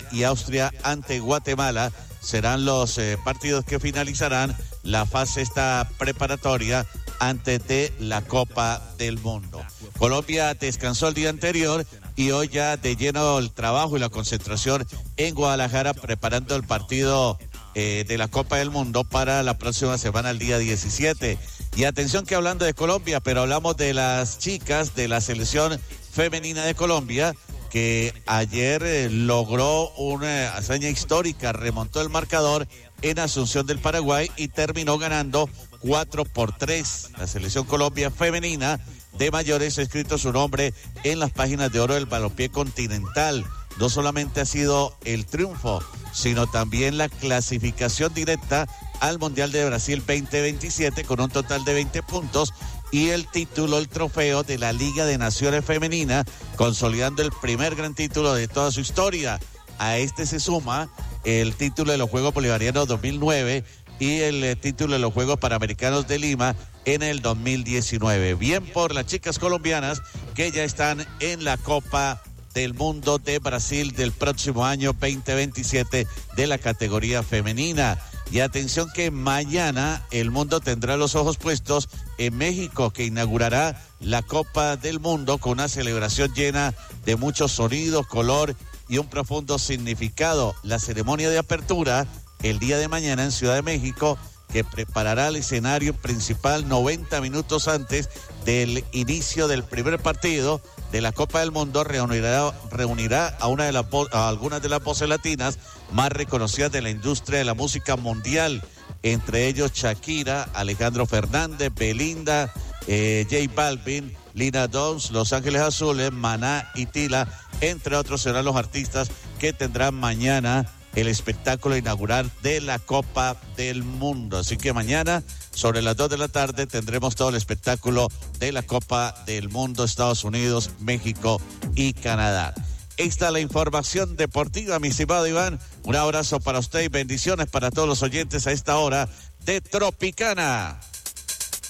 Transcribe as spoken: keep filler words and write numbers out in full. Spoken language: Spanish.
y Austria ante Guatemala. Serán los eh, partidos que finalizarán la fase esta preparatoria antes de la Copa del Mundo. Colombia descansó el día anterior y hoy ya de lleno el trabajo y la concentración en Guadalajara preparando el partido eh, de la Copa del Mundo para la próxima semana, el día diecisiete. Y atención que hablando de Colombia, pero hablamos de las chicas de la selección femenina de Colombia, que ayer eh, logró una hazaña histórica, remontó el marcador en Asunción del Paraguay y terminó ganando cuatro por tres. La selección Colombia femenina de mayores ha escrito su nombre en las páginas de oro del balompié continental. No solamente ha sido el triunfo, sino también la clasificación directa al Mundial de Brasil veinte veintisiete con un total de veinte puntos y el título, el trofeo de la Liga de Naciones Femenina, consolidando el primer gran título de toda su historia. A este se suma el título de los Juegos Bolivarianos dos mil nueve y el eh, título de los Juegos Panamericanos de Lima en el dos mil diecinueve. Bien por las chicas colombianas que ya están en la Copa del Mundo de Brasil del próximo año veinte veintisiete de la categoría femenina. Y atención que mañana el mundo tendrá los ojos puestos en México, que inaugurará la Copa del Mundo con una celebración llena de muchos sonidos, color y un profundo significado. La ceremonia de apertura el día de mañana en Ciudad de México, que preparará el escenario principal noventa minutos antes del inicio del primer partido de la Copa del Mundo, reunirá, reunirá a, una de las, a algunas de las voces latinas más reconocidas de la industria de la música mundial, entre ellos Shakira, Alejandro Fernández, Belinda, eh, J Balvin, Lina Dons, Los Ángeles Azules, Maná y Tila, entre otros serán los artistas que tendrán mañana el espectáculo inaugural de la Copa del Mundo. Así que mañana, sobre las dos de la tarde, tendremos todo el espectáculo de la Copa del Mundo, Estados Unidos, México y Canadá. Esta es la información deportiva, mi estimado Iván. Un abrazo para usted y bendiciones para todos los oyentes a esta hora de Tropicana.